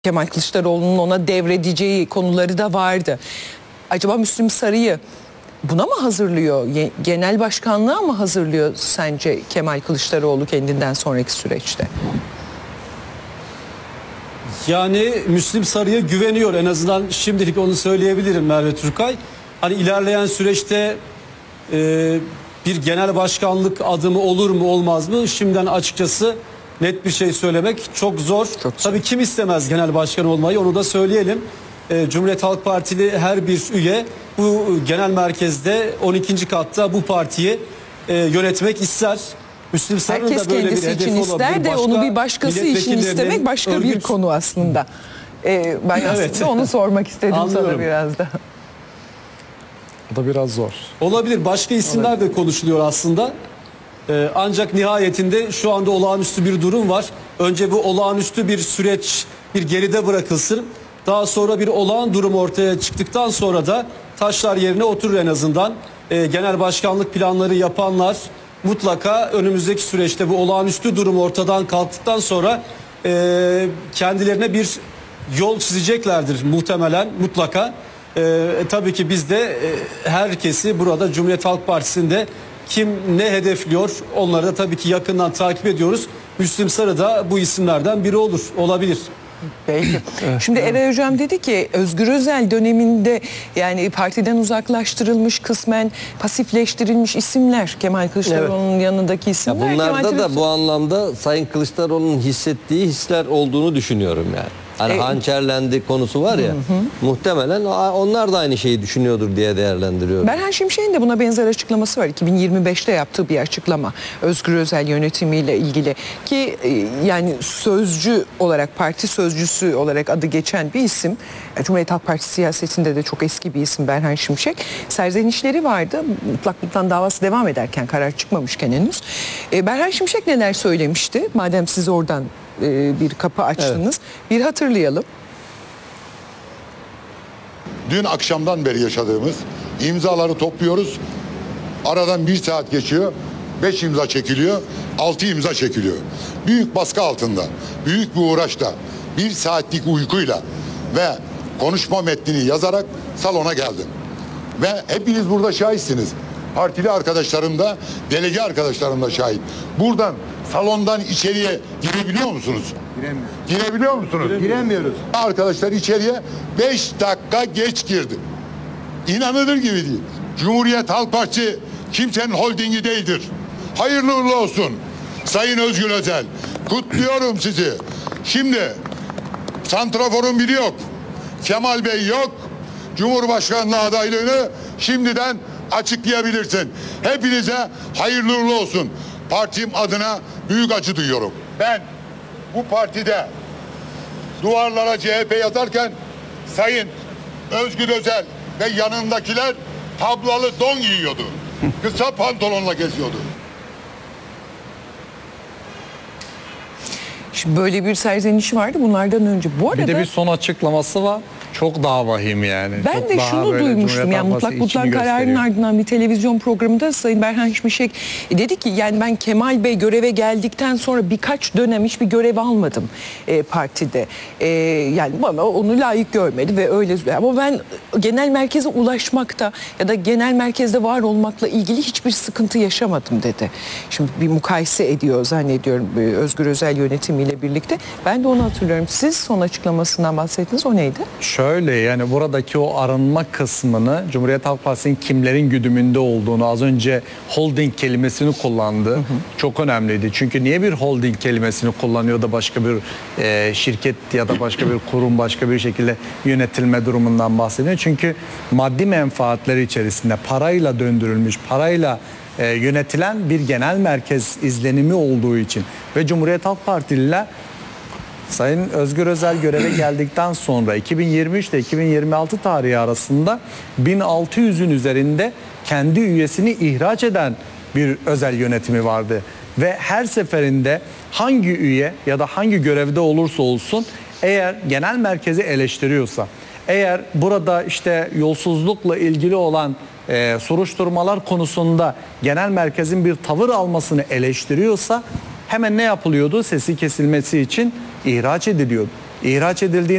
Kemal Kılıçdaroğlu'nun ona devredeceği konuları da vardı. Acaba Müslüm Sarı'yı buna mı hazırlıyor? Genel başkanlığa mı hazırlıyor sence Kemal Kılıçdaroğlu kendinden sonraki süreçte? Yani Müslüm Sarı'ya güveniyor. En azından şimdilik onu söyleyebilirim Merve Türkay. Hani ilerleyen süreçte bir genel başkanlık adımı olur mu olmaz mı? Şimdiden açıkçası net bir şey söylemek çok zor. Tabii kim istemez genel başkan olmayı, onu da söyleyelim. Cumhuriyet Halk Partili her bir üye bu genel merkezde 12. katta bu partiyi yönetmek ister. Müslüm Sarı'nın Herkes da böyle kendisi bir için hedefi ister olabilir. de onu bir başkası için istemek başka bir konu aslında. Ben aslında onu sormak istedim sana biraz da. O da biraz zor. Olabilir. Başka isimler de konuşuluyor aslında. Ancak nihayetinde şu anda olağanüstü bir durum var. Önce bu olağanüstü bir süreç bir geride bırakılsın. Daha sonra bir olağan durum ortaya çıktıktan sonra da taşlar yerine oturur en azından. Genel başkanlık planları yapanlar mutlaka önümüzdeki süreçte bu olağanüstü durum ortadan kalktıktan sonra kendilerine bir yol çizeceklerdir muhtemelen, mutlaka. Tabii ki biz de herkesi burada Cumhuriyet Halk Partisi'nde kim ne hedefliyor onları da tabii ki yakından takip ediyoruz. Müslüm Sarı da bu isimlerden biri olabilir. Peki. Şimdi Eray Hocam dedi ki Özgür Özel döneminde yani partiden uzaklaştırılmış, kısmen pasifleştirilmiş isimler Kemal Kılıçdaroğlu'nun yanındaki isimler. Ya bunlarda da bu anlamda Sayın Kılıçdaroğlu'nun hissettiği hisler olduğunu düşünüyorum yani. Hani hançerlendi konusu var ya, muhtemelen onlar da aynı şeyi düşünüyordur diye değerlendiriyorum. Berhan Şimşek'in de buna benzer açıklaması var. 2025'te yaptığı bir açıklama. Özgür Özel yönetimiyle ilgili ki yani sözcü olarak, parti sözcüsü olarak adı geçen bir isim. Cumhuriyet Halk Partisi siyasetinde de çok eski bir isim Berhan Şimşek. Serzenişleri vardı. Mutlaklıktan davası devam ederken, karar çıkmamışken henüz. Berhan Şimşek neler söylemişti? Madem siz oradan bir kapı açtınız. Bir hatırlayalım. Dün akşamdan beri yaşadığımız imzaları topluyoruz. Aradan 1 saat geçiyor. 5 imza çekiliyor. 6 imza çekiliyor. Büyük baskı altında, büyük bir uğraşla, 1 saatlik uykuyla ve konuşma metnini yazarak salona geldim. Ve hepiniz burada şahitsiniz. Partili arkadaşlarım da, delege arkadaşlarım da şahit. Buradan salondan içeriye girebiliyor musunuz? Giremiyoruz. Girebiliyor musunuz? Giremiyoruz. Arkadaşlar içeriye 5 dakika geç girdi. İnanılır gibi değil. Cumhuriyet Halk Partisi kimsenin holdingi değildir. Hayırlı uğurlu olsun. Sayın Özgür Özel. Kutluyorum sizi. Şimdi santraforun biri yok. Kemal Bey yok. Cumhurbaşkanlığı adaylığını şimdiden açıklayabilirsin. Hepinize hayırlı uğurlu olsun. Partim adına büyük acı duyuyorum. Ben bu partide duvarlara CHP yazarken Sayın Özgür Özel ve yanındakiler tablalı don giyiyordu. Kısa pantolonla geziyordu. Şimdi böyle bir serzenişi vardı bunlardan önce. Bu arada Bir de bir son açıklaması var. Çok daha vahim yani. ben çok de daha şunu duymuştum. Yani mutlak kararının ardından bir televizyon programında Sayın Berhan Şimşek dedi ki yani ben Kemal Bey göreve geldikten sonra birkaç dönem hiçbir görev almadım partide. Yani bana onu layık görmedi ve öyle. Ama ben genel merkeze ulaşmakta ya da genel merkezde var olmakla ilgili hiçbir sıkıntı yaşamadım dedi. Şimdi bir mukayese ediyor zannediyorum Özgür Özel yönetimiyle birlikte. Ben de onu hatırlıyorum. Siz son açıklamasından bahsettiniz. O neydi? Şöyle yani buradaki o arınma kısmını Cumhuriyet Halk Partisi'nin kimlerin güdümünde olduğunu az önce holding kelimesini kullandı. Çok önemliydi. Çünkü niye bir holding kelimesini kullanıyor da başka bir şirket ya da başka bir kurum başka bir şekilde yönetilme durumundan bahsediyor. Çünkü maddi menfaatleri içerisinde parayla döndürülmüş, parayla yönetilen bir genel merkez izlenimi olduğu için ve Cumhuriyet Halk Partililer Sayın Özgür Özel göreve geldikten sonra 2023 ile 2026 tarihi arasında 1600'ün üzerinde kendi üyesini ihraç eden bir özel yönetimi vardı. Ve her seferinde hangi üye ya da hangi görevde olursa olsun eğer genel merkezi eleştiriyorsa, eğer burada işte yolsuzlukla ilgili olan soruşturmalar konusunda genel merkezin bir tavır almasını eleştiriyorsa hemen ne yapılıyordu? Sesi kesilmesi için ihraç ediliyordu. ihraç edildiğini